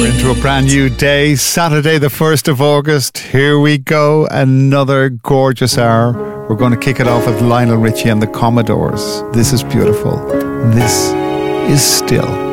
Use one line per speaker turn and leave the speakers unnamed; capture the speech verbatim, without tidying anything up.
Into a brand new day, Saturday the first of August. Here we go, another gorgeous hour. We're going to kick it off with Lionel Richie and the Commodores. This is beautiful. This is Still.